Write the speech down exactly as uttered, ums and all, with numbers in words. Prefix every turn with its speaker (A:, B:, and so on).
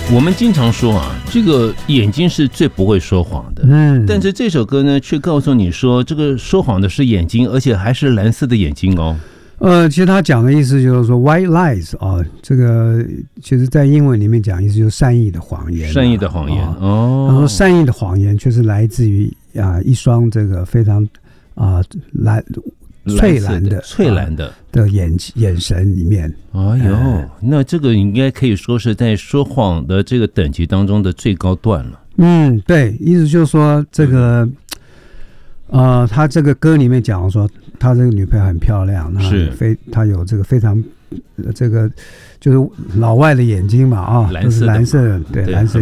A: 我们经常说啊，这个眼睛是最不会说谎的，
B: 嗯，
A: 但是这首歌呢，却告诉你说，这个说谎的是眼睛，而且还是蓝色的眼睛哦。
B: 呃，其实他讲的意思就是说 ，white lies 啊、哦，这个其实在英文里面讲意思就是善意的谎言、啊，
A: 善意的谎言哦。
B: 他说善意的谎言却是来自于啊一双这个非常啊蓝。翠蓝的
A: 翠蓝的、啊、
B: 的眼眼神里面，
A: 哎呦、呃，那这个应该可以说是在说谎的这个等级当中的最高段了。
B: 嗯，对，意思就是说这个，嗯、呃，他这个歌里面讲说，他这个女朋友很漂亮，
A: 是
B: 非他有这个非常这个就是老外的眼睛嘛啊，
A: 蓝色的
B: 蓝色的，对，蓝色。